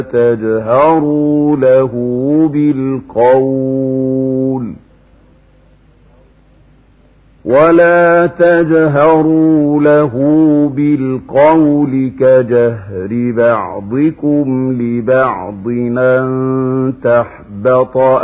تجهروا له بالقول كجهر بعضكم لبعض أن تحبط